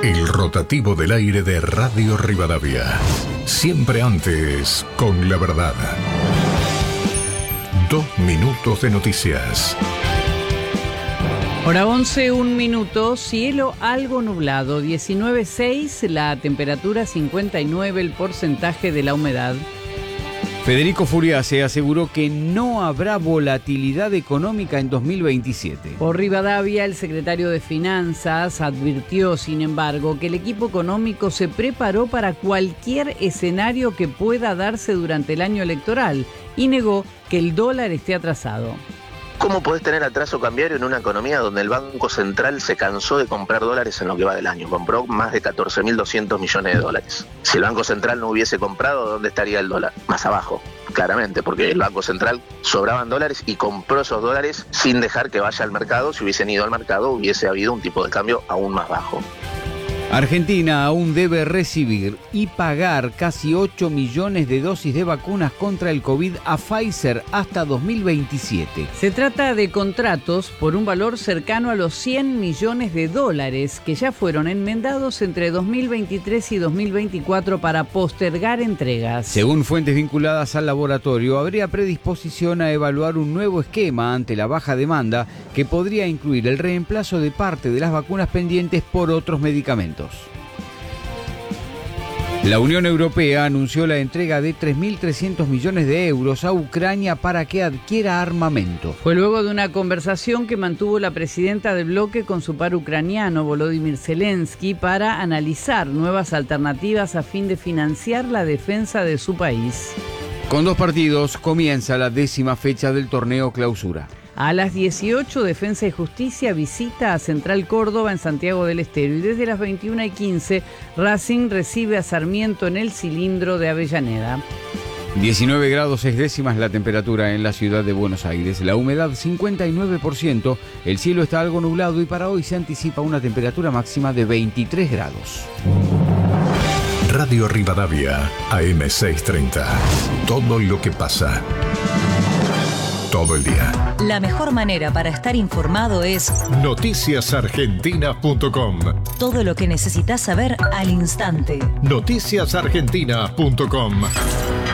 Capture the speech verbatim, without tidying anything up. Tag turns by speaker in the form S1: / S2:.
S1: El rotativo del aire de Radio Rivadavia. Siempre antes, con la verdad. Dos minutos de noticias.
S2: Hora once, un minuto, cielo algo nublado, diecinueve punto seis, la temperatura cincuenta y nueve, el porcentaje de la humedad.
S3: Federico Furiase aseguró que no habrá volatilidad económica en dos mil veintisiete.
S2: Por Rivadavia, el secretario de Finanzas advirtió, sin embargo, que el equipo económico se preparó para cualquier escenario que pueda darse durante el año electoral y negó que el dólar esté atrasado.
S4: ¿Cómo podés tener atraso cambiario en una economía donde el Banco Central se cansó de comprar dólares en lo que va del año? Compró más de catorce mil doscientos millones de dólares. Si el Banco Central no hubiese comprado, ¿dónde estaría el dólar? Más abajo, claramente, porque el Banco Central sobraban dólares y compró esos dólares sin dejar que vaya al mercado. Si hubiesen ido al mercado, hubiese habido un tipo de cambio aún más bajo.
S3: Argentina aún debe recibir y pagar casi ocho millones de dosis de vacunas contra el COVID a Pfizer hasta dos mil veintisiete.
S2: Se trata de contratos por un valor cercano a los cien millones de dólares que ya fueron enmendados entre dos mil veintitrés y dos mil veinticuatro para postergar entregas.
S3: Según fuentes vinculadas al laboratorio, habría predisposición a evaluar un nuevo esquema ante la baja demanda que podría incluir el reemplazo de parte de las vacunas pendientes por otros medicamentos. La Unión Europea anunció la entrega de tres mil trescientos millones de euros a Ucrania para que adquiera armamento.
S2: Fue luego de una conversación que mantuvo la presidenta del bloque con su par ucraniano, Volodymyr Zelensky, para analizar nuevas alternativas a fin de financiar la defensa de su país.
S3: Con dos partidos comienza la décima fecha del torneo Clausura.
S2: A las dieciocho, Defensa y Justicia visita a Central Córdoba en Santiago del Estero y desde las veintiuna y quince, Racing recibe a Sarmiento en el Cilindro de Avellaneda.
S3: diecinueve grados seis décimas la temperatura en la ciudad de Buenos Aires, la humedad cincuenta y nueve por ciento, el cielo está algo nublado y para hoy se anticipa una temperatura máxima de veintitrés grados.
S1: Radio Rivadavia, A M seiscientos treinta. Todo lo que pasa. Todo el día.
S5: La mejor manera para estar informado es
S1: noticias argentina punto com.
S5: Todo lo que necesitas saber al instante.
S1: noticias argentina punto com.